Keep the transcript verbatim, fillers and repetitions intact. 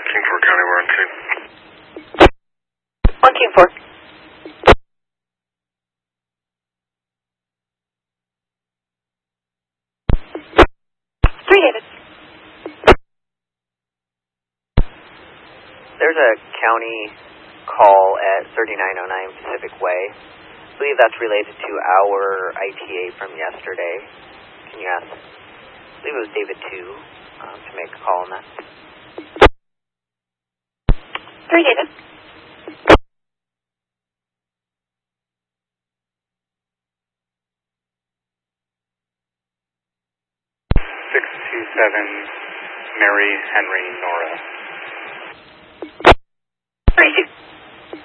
King four County warranty. One King four. Three David. There's a county call at thirty-nine oh nine Pacific Way. I believe that's related to our I T A from yesterday. Can you ask? I believe it was David two um, to make a call on that. Three David. six two seven Mary Henry Nora.